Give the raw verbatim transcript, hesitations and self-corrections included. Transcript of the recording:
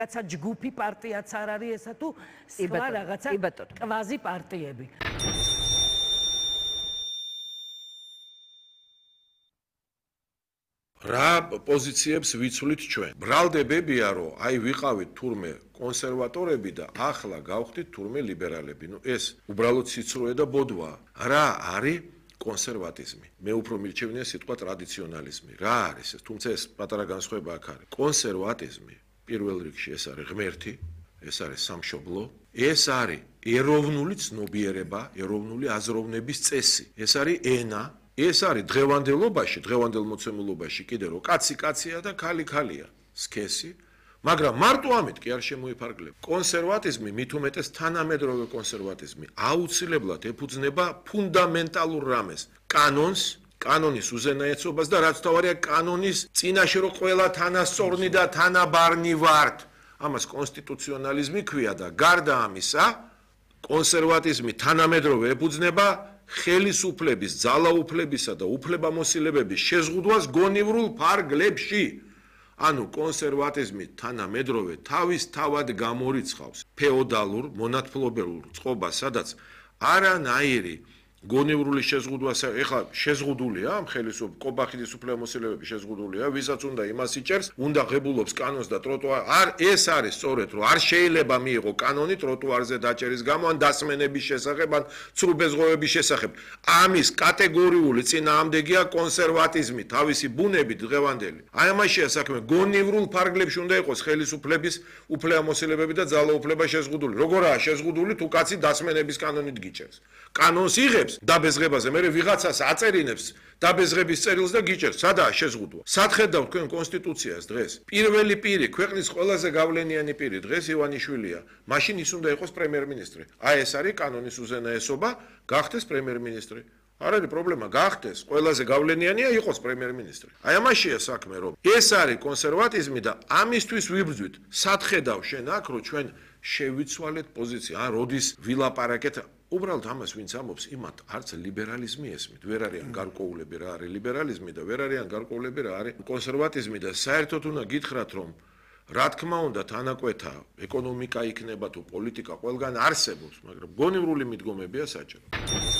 რაცა ჯგუფი პარტიაც არ არის ესა თუ სხვა რაღაცა კვაზი პარტიები. რა პოზიციებს ვიცვლით ჩვენ? ბრალდებებია, რომ აი ვიყავით თურმე კონსერვატორები და ახლა გავხდით თურმე ლიბერალები. ნუ ეს უბრალოდ სიცრუე და ბოდვაა. რა არის კონსერვატიზმი? მე უფრო მირჩევნია სიტყვა ტრადიციონალიზმი. რა არის ეს? თუმცა ეს პატარა განსხვავება აქ არის. კონსერვატიზმი პირველ რიგში ეს არის ღმერთი, ეს არის სამშობლო, ეს არის ეროვნული ცნობიერება, ეროვნული აზროვნების წესი. ეს არის ენა, ეს არის დღევანდელობაში, დღევანდელ მოცემულობაში კიდე რომ კაცი კაცია და ქალი ქალია, სქესი, მაგრამ მარტო ამით კი არ შემოიფარგლება. კონსერვატიზმი, მით უმეტეს თანამედროვე კონსერვატიზმი, აუცილებლად ეფუძნება ფუნდამენტალურ რამეს, კანონს, კანონის უზენაესობას და რაც თავარია კანონის წინაშე რომ ყველა თანასწორნი და თანაბარნი ვართ. ამას კონსტიტუციონალიზმი ქვია და გარდა ამისა, კონსერვატიზმი თანამედროვე ეფუძნება ხელისუფლების, ძალაუფლებისა და უფლებამოსილებების შეზღუდვას გონივრულ ფარგლებში. ანუ კონსერვატიზმი თანამედროვე თავის თავად გამორიცხავს ფეოდალურ, მონათფლობელურ წყობას, სადაც არანაირი გონივრული შეზღუდვა, ეხლა შეზღუდულია ამ ხელისუფლების, კობახიძის უფლებამოსილებების შეზღუდულია, ვისაც უნდა იმას იჭერს, უნდა ღებულობს კანონს და ტროტუარ, არ ეს არის სწორედ, რომ არ შეიძლება მიიღო კანონი ტროტუარზე დაჭერის გამო, ან დასმენების შესახებ, ან ცრუბეზღოვების შესახებ. ამის კატეგორიული წინააღმდეგია კონსერვატიზმი, თავისი ბუნებით დღევანდელი. აი ამაშია საქმე, გონივრულ ფარგლებში უნდა იყოს ხელისუფლების უფლებამოსილებები და ძალაუფლება შეზღუდული. როგორაა შეზღუდული, თუ კაცი დასმენების კანონით გიჭერს. კანონს იღებს დაბეზღებაზე, მე ვიღაცას აწერინებს დაბეზღების წერილს და გიჭერს. სადაა შეზღუდვა? სადხედავ თქვენ კონსტიტუციას დღეს? პირველი პირი, ქვეყნის ყველაზე გავლენიანი პირი დღეს ივანიშვილია. მაშინ ის უნდა იყოს პრემიერ-მინისტრი. აი ეს არის კანონის უზენაესობა, გახდეს პრემიერ-მინისტრი. არ არის პრობლემა, გახდეს, ყველაზე გავლენიანია იყოს პრემიერ-მინისტრი. აი ამაშია საქმე, რომ ეს არის კონსერვატიზმი და ამისთვის ვიბრძვით. სადხედავ შენ აქ, რომ ჩვენ შევიცვალეთ პოზიცია, ან როდის ვილაპარაკეთ უბრალოდ ამას ვინც ამობს, იმათ არც ლიბერალიზმი ესმით. ვერ არიან გარკვეულები რა არის ლიბერალიზმი და ვერ არიან გარკვეულები რა არის კონსერვატიზმი და საერთოდ უნდა გითხრათ, რომ რა თქმა უნდა თანაკვეთა ეკონომიკა იქნება თუ პოლიტიკა ყველგან არსებობს, მაგრამ გონივრული მიდგომებია საჭირო.